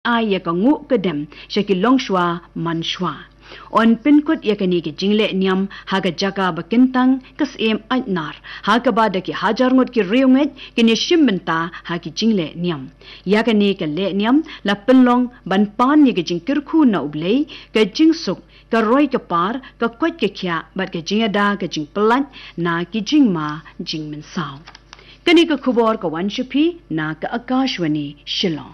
ai ka ngu kedem shaki longshwa manshwa on pinkut yakani ki jingle niam haga jaga bakintang kas em atnar haga bada ki hajar ngot ki riunget ki ne shimbenta ha ki jingle niam yakani ka le niam la pinlong ban pan ni ki jingkir khu na ublei ka jingsuk ka roi ka par ka kwat ka khya bat ka jingada ka jing plat na ki jingma jingmin saw kani ka khubor ka wanshupi na ka Akashwani Shillong.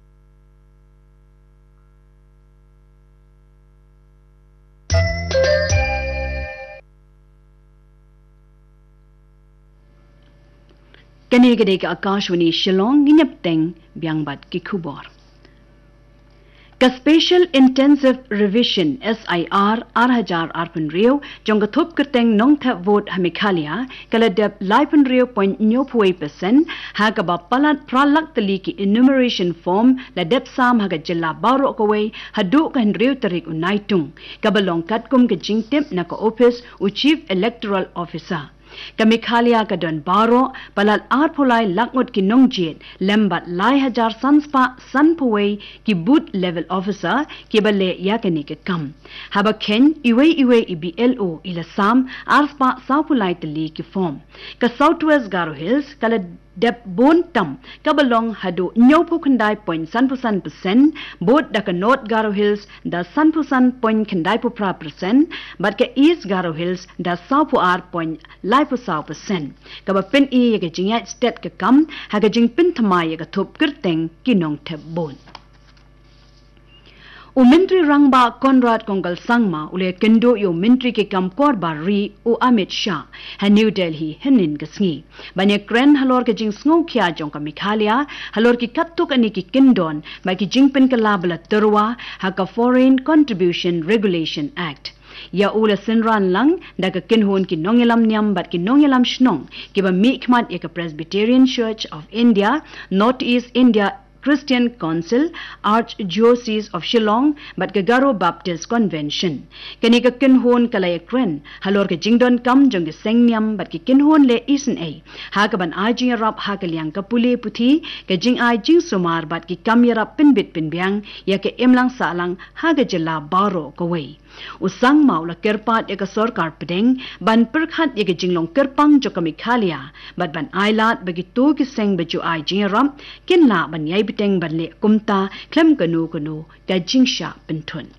Kani ka Akashwani Shillong nginyapteng byangbat ki khubor. Ka Special Intensive Revision SIR Arhajar Arpan Rio Jongathop Kerteng Nongtha Vote Hamikhalia Kaladep Lipan Rio Point Nyopui Percent Hagaba Palat Pralak Taliki Enumeration Form Ladep Sam Hagajilla Baro Kaway Haduk and Rio Tarik Unaitung Kabalong Katkum Kajingtip Naka Office U Chief Electoral Officer Kamikhalia ka don baro palal arpulai lakngot ki nongjet lembat lai hajar sanspa sanpuway ki boot level officer ki bale yakani ke kam haba ken iwe iblo ila sam arspa saupulai tali ki form ka Southwest Garo Hills kala dep bon tam kabalong hadu nyopu khandai point sanpusan percent boat daka North Garo Hills da sanpusan point khandai pupra percent but ka East Garo Hills da saupu ar point laipu sau percent kaba pen e yaga jingya state ka kam haga jing pin thama yaga thop kirteng kinong thep bon U Mintri Rangba Conrad Kongal Sangma ule kendo yo Mintri ke kam korba ri u Amit Shah ha New Delhi henin gasngi banya kren halor ke jing sngo kya jong ka Mikhalia halor ki kattuk ani ki kindon ba ki jingpen ka labla terwa ha ka Foreign Contribution Regulation Act ya ula sinran lang daga kinhon ki nongelam nyam bat ki nongelam shnong ki ba mikmat ya ka Presbyterian Church of India Northeast India Christian Council Archdiocese of Shillong but Garo Baptist Convention kani ka kinhon kalay kren halor ka jingdon kam jong ki sengnyam but ki kinhon le isen a ha ka ban ajing rap ha ka liang ka pule puthi ka jing ai jing sumar but ki kam yarap pinbit pinbyang ya ka emlang salang ha ga jila baro ka wei usang maula kerpat ya ka sarkar pedeng ban perkhat ya ka jinglong kerpang jo ka Mikhalia but ban ailat bagi to ki seng baju ai jing rap kin la ban yai biteng ban le kumta klem kanu ka jingsha pinthun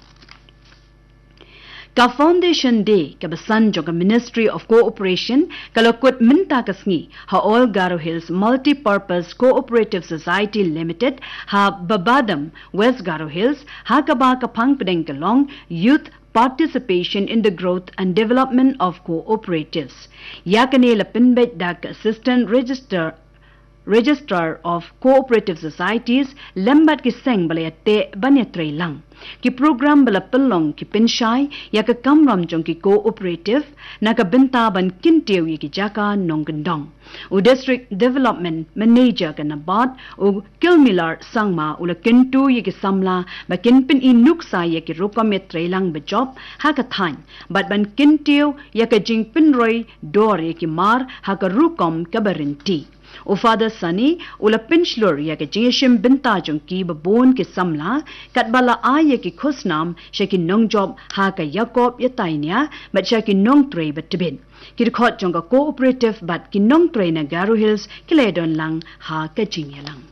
ka Foundation Day ka basan jo ka Ministry of Cooperation kalakut minta kasngi ha All Garo Hills Multi-Purpose Cooperative Society Limited ha Babadam West Garo Hills ha ka ba ka phang pedeng kalong youth participation in the growth and development of cooperatives yakane la pinbet dak assistant Registrar of Cooperative Societies lembat ki seng balayate banyatre lang ki program bala pelong ki pinshai ya ka kamram jong ki cooperative na ka benta ban kintew yi ki jaka nonggendong u district development manager ka nabat u kilmilar sangma ula kintu yi ki samla ba kinpin inuksa ya ki rokametre lang ba job ha ka thain bat ban kintew ya ka jingpin roi dor yi ki mar ha ka rukom ka barinti O Father Sunny ula pinchlur ya ke jingshim binta jong ki babon ke samla katbala ay ki khusnam shaki nong job ha ka Yakob yatainya but shaki nong trei batbin kirkhot jong ka cooperative but ki nong trei na Garo Hills kiledon lang ha ka jingya lang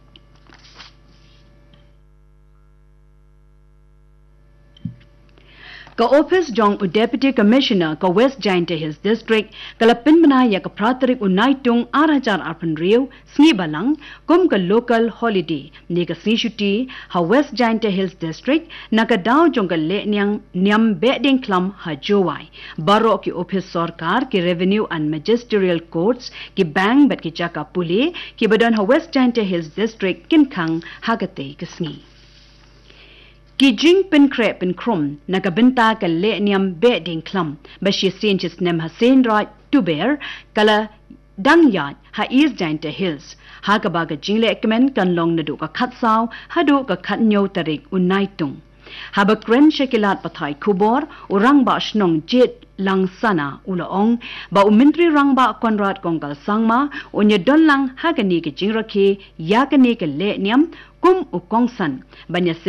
ka office jong u deputy commissioner ka West Giant Hills district kalapin bana ya ka pratarik unaitung 8000 arpan riu sngi balang kum ka local holiday ne ka sishuti ha West Giant Hills district naga daw jong ka le nyam beding klam ha jowai baro ki office sarkar ki revenue and magisterial courts ki bank bat ki jaka pule ki badan ha West Giant Hills district kinkhang hagate ka sngi ki jing pin crep in krum nakabenta ka le niam beding klam ba shi senches nem hasen right to bear kala dangyat ha East Giant Hills ha ka ba ka jingle ekmen kan long na do ka khat saw ha do ka khat nyo tarik unaitung ha ba kren shekilat pathai khubor urang ba shnong jet lang sana ulaong ba umintri rang ba Conrad Kongal sangma onye don lang ha ka ni ke jingrakhe ya ka ni ke le niam kum ukongsan banya